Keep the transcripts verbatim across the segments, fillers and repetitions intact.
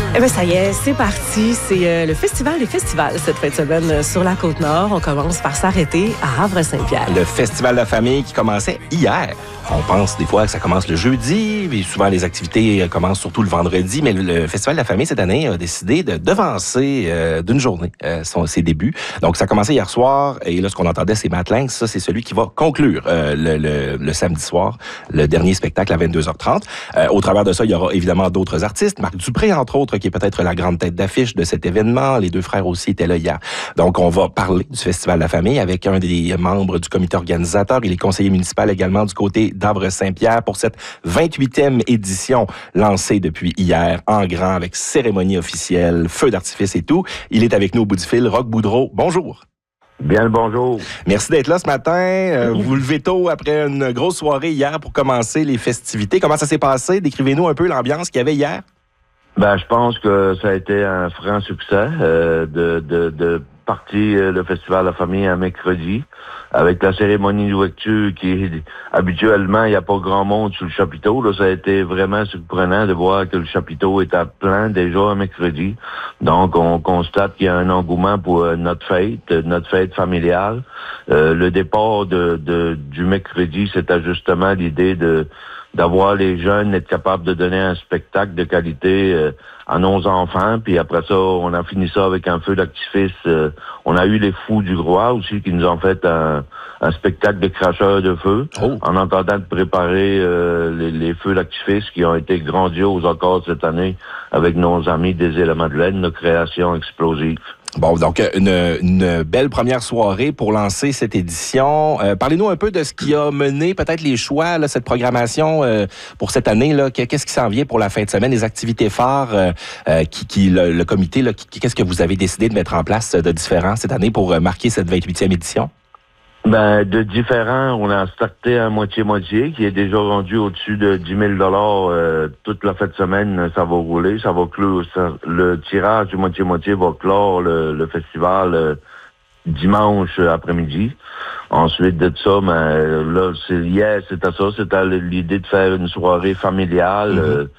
Eh bien, ça y est, c'est parti. C'est euh, le Festival des festivals cette fin de semaine euh, sur la Côte-Nord. On commence par s'arrêter à Havre-Saint-Pierre. Le Festival de la famille qui commençait hier. On pense des fois que ça commence le jeudi, mais souvent les activités commencent surtout le vendredi, mais le Festival de la famille cette année a décidé de devancer euh, d'une journée euh, son, ses débuts. Donc ça a commencé hier soir, et là ce qu'on entendait c'est Matt Lynx, ça c'est celui qui va conclure euh, le, le, le samedi soir, le dernier spectacle à vingt-deux heures trente. Euh, au travers de ça, il y aura évidemment d'autres artistes, Marc Dupré entre autres, qui est peut-être la grande tête d'affiche de cet événement. Les deux frères aussi étaient là hier. Donc on va parler du Festival de la famille avec un des membres du comité organisateur. Il est conseiller municipal également du côté d'Havre-Saint-Pierre pour cette vingt-huitième édition lancée depuis hier en grand avec cérémonie officielle, feu d'artifice et tout. Il est avec nous au bout du fil. Roch Boudreau, bonjour. Bien le bonjour. Merci d'être là ce matin. Euh, vous vous levez tôt après une grosse soirée hier pour commencer les festivités. Comment ça s'est passé? Décrivez-nous un peu l'ambiance qu'il y avait hier. Ben, je pense que ça a été un franc succès euh, de, de, de partir euh, le Festival de la famille un mercredi avec la cérémonie d'ouverture qui, habituellement, il n'y a pas grand monde sur le chapiteau. Là, ça a été vraiment surprenant de voir que le chapiteau était plein déjà un mercredi. Donc, on constate qu'il y a un engouement pour euh, notre fête, notre fête familiale. Euh, le départ de, de du mercredi, c'était justement l'idée de d'avoir les jeunes, être capables de donner un spectacle de qualité euh, à nos enfants. Puis après ça, on a fini ça avec un feu d'artifice. Euh, on a eu les Fous du Roi aussi qui nous ont fait un, un spectacle de cracheurs de feu oh. en entendant de préparer euh, les, les feux d'artifice qui ont été grandioses encore cette année avec nos amis des Éléments de laine, nos créations explosives. Bon, donc une, une belle première soirée pour lancer cette édition. Euh, parlez-nous un peu de ce qui a mené peut-être les choix, là, cette programmation euh, pour cette année. Là, qu'est-ce qui s'en vient pour la fin de semaine, les activités phares euh, euh, qui, qui le, le comité, là, qui, qu'est-ce que vous avez décidé de mettre en place de différent cette année pour euh, marquer cette vingt-huitième édition? Ben, de différents, on a starté à moitié-moitié, qui est déjà rendu au-dessus de dix mille dollars euh, toute la fin de semaine, ça va rouler, ça va clore, ça, le tirage du moitié-moitié va clore le, le festival euh, dimanche après-midi. Ensuite de ça, ben, là, c'est hier, c'était ça, c'était l'idée de faire une soirée familiale, mm-hmm. euh,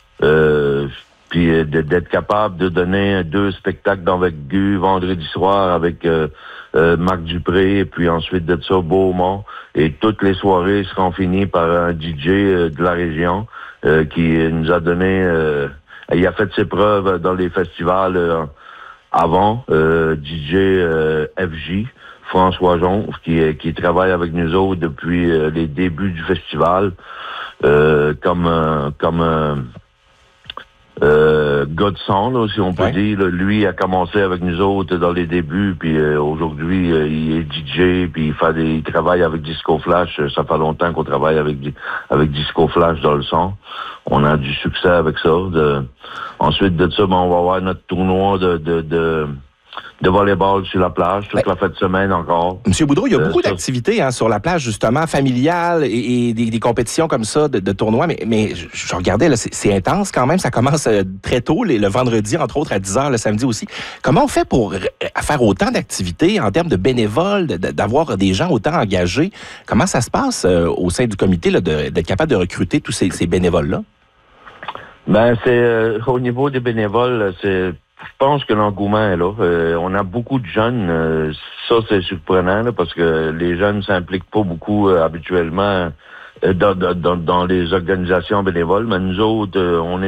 euh, puis d'être capable de donner deux spectacles d'envergure vendredi soir avec euh, euh, Marc Dupré, et puis ensuite de ça, Beaumont. Et toutes les soirées seront finies par un D J euh, de la région euh, qui nous a donné... Euh, il a fait ses preuves dans les festivals euh, avant, euh, D J euh, F J, François Jon, qui, qui travaille avec nous autres depuis euh, les débuts du festival, euh, comme... Euh, comme euh, Euh, gars de son, là, si on peut ouais. dire. Là, lui a commencé avec nous autres dans les débuts, puis euh, aujourd'hui, euh, il est D J, puis il, fait des, il travaille avec Disco Flash. Ça fait longtemps qu'on travaille avec, avec Disco Flash dans le son. On a du succès avec ça. De... Ensuite de ça, ben, on va avoir notre tournoi de... de, de de volleyball sur la plage, toute ben, la fin de semaine encore. Monsieur Boudreau, il y a euh, beaucoup ça... d'activités hein, sur la plage, justement, familiales et, et des, des compétitions comme ça, de, de tournois, mais, mais je, je regardais, là, c'est, c'est intense quand même, ça commence euh, très tôt, les, le vendredi, entre autres, à dix heures, le samedi aussi. Comment on fait pour euh, faire autant d'activités en termes de bénévoles, de, de, d'avoir des gens autant engagés? Comment ça se passe euh, au sein du comité, là, de, d'être capable de recruter tous ces, ces bénévoles-là? Ben, c'est euh, au niveau des bénévoles, c'est... Je pense que l'engouement est là. Euh, on a beaucoup de jeunes. Euh, ça, c'est surprenant là, parce que les jeunes s'impliquent pas beaucoup euh, habituellement euh, dans, dans, dans les organisations bénévoles. Mais nous autres, euh, on est